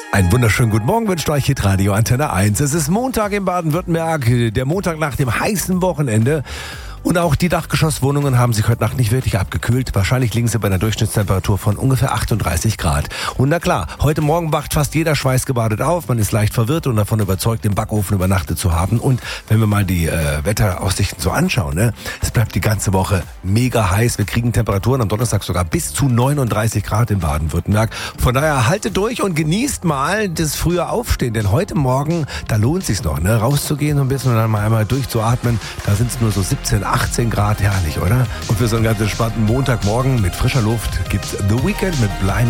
Einen wunderschönen guten Morgen wünscht euch Hitradio Antenne 1. Es ist Montag in Baden-Württemberg, der Montag nach dem heißen Wochenende. Und auch die Dachgeschosswohnungen haben sich heute Nacht nicht wirklich abgekühlt. Wahrscheinlich liegen sie bei einer Durchschnittstemperatur von ungefähr 38 Grad. Und na klar, heute Morgen wacht fast jeder schweißgebadet auf. Man ist leicht verwirrt und davon überzeugt, im Backofen übernachtet zu haben. Und wenn wir mal die Wetteraussichten so anschauen, ne, es bleibt die ganze Woche mega heiß. Wir kriegen Temperaturen am Donnerstag sogar bis zu 39 Grad in Baden-Württemberg. Von daher haltet durch und genießt mal das frühe Aufstehen. Denn heute Morgen, da lohnt es sich noch, ne, rauszugehen so ein bisschen und dann mal einmal durchzuatmen. Da sind es nur so 17, 18 Grad, herrlich, oder? Und für so einen ganz entspannten Montagmorgen mit frischer Luft gibt's The Weeknd mit Blind